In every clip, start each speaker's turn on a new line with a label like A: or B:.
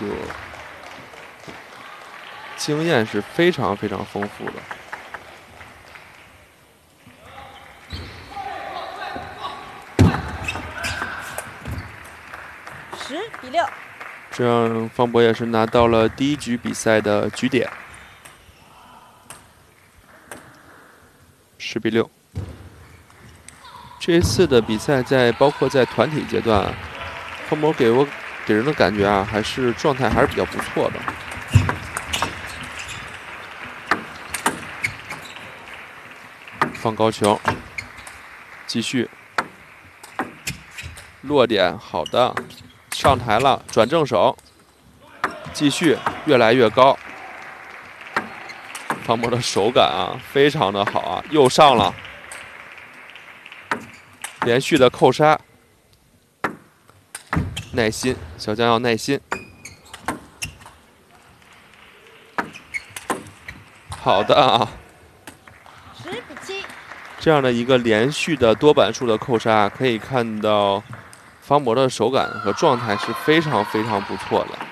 A: 个经验是非常非常丰富的。
B: 10-6，
A: 这样方博也是拿到了第一局比赛的局点。10-6。这一次的比赛包括在团体阶段，方博给人的感觉啊，还是状态还是比较不错的。放高球，继续落点，好的，上台了，转正手，继续越来越高。方博的手感啊，非常的好啊，又上了，连续的扣杀，耐心，小将要耐心。好的啊。
B: 10-7。
A: 这样的一个连续的多板数的扣杀，可以看到方博的手感和状态是非常非常不错的。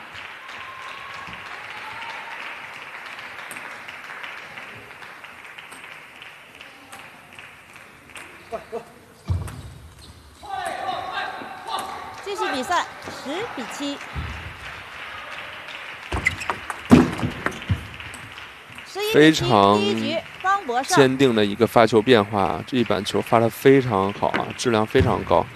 B: 继续比赛，10-7。
A: 非常坚定的一个发球变化，这一板球发得非常好啊，质量非常高。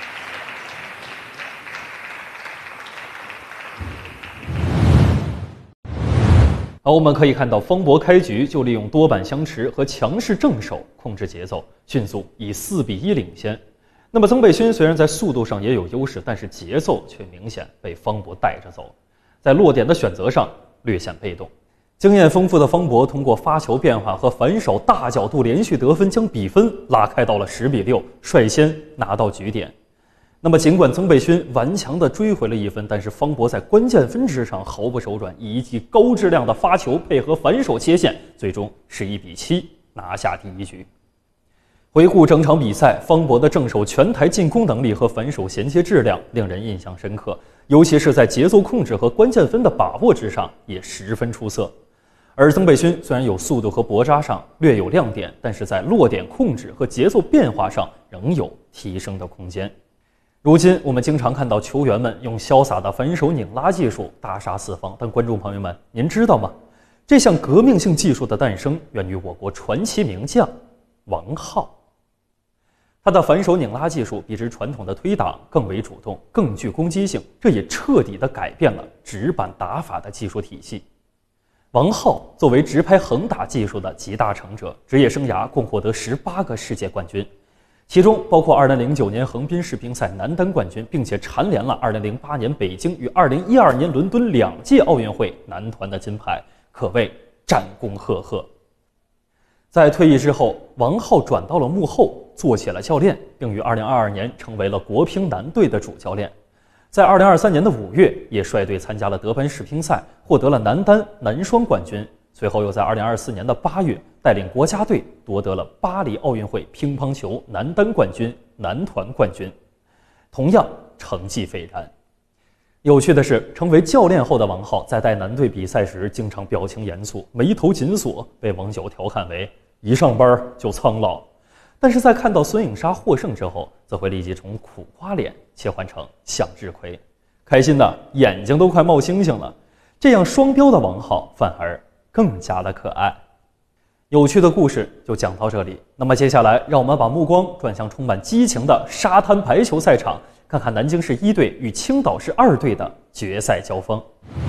C: 好，我们可以看到方博开局就利用多板相持和强势正手控制节奏，迅速以4-1领先。那么曾北勋虽然在速度上也有优势，但是节奏却明显被方博带着走，在落点的选择上略显被动。经验丰富的方博通过发球变化和反手大角度连续得分，将比分拉开到了10-6，率先拿到局点。那么尽管曾北勋顽强地追回了1分，但是方博在关键分值上毫不手软，以一记高质量的发球配合反手切线，最终是1-7拿下第一局。回顾整场比赛，方博的正手全台进攻能力和反手衔接质量令人印象深刻，尤其是在节奏控制和关键分的把握之上也十分出色。而曾北勋虽然有速度和搏杀上略有亮点，但是在落点控制和节奏变化上仍有提升的空间。如今我们经常看到球员们用潇洒的反手拧拉技术大杀四方，但观众朋友们，您知道吗？这项革命性技术的诞生源于我国传奇名将王皓。他的反手拧拉技术比之传统的推挡更为主动，更具攻击性，这也彻底地改变了直板打法的技术体系。王皓作为直拍横打技术的集大成者，职业生涯共获得18个世界冠军，其中包括2009年横滨世乒赛男单冠军，并且蝉联了2008年北京与2012年伦敦2届奥运会男团的金牌，可谓战功赫赫。在退役之后，王皓转到了幕后，做起了教练，并于2022年成为了国乒男队的主教练。在2023年的5月，也率队参加了德班世乒赛，获得了男单、男双冠军。随后又在2024年的8月，带领国家队夺得了巴黎奥运会乒乓球男单冠军、男团冠军，同样成绩斐然。有趣的是，成为教练后的王皓在带男队比赛时，经常表情严肃，眉头紧锁，被网友调侃为一上班就苍老。但是在看到孙颖莎获胜之后，则会立即从苦瓜脸切换成向日葵，开心的眼睛都快冒星星了。这样双标的王皓反而更加的可爱。有趣的故事就讲到这里，那么接下来让我们把目光转向充满激情的沙滩排球赛场，看看南京市1队与青岛市2队的决赛交锋。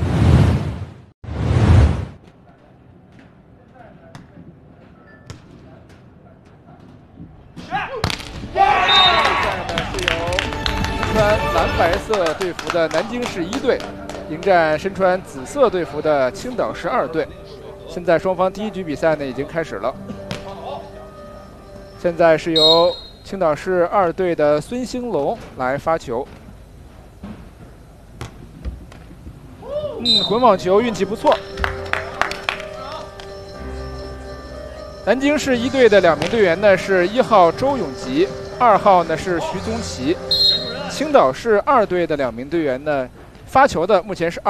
D: 蓝白色队服的南京市1队迎战身穿紫色队服的青岛市2队。现在双方第一局比赛呢已经开始了。现在是由青岛市2队的孙兴龙来发球。混网球运气不错。南京市1队的2名队员呢是1号周永吉，2号呢是徐宗奇。青岛市2队的2名队员呢，发球的目前是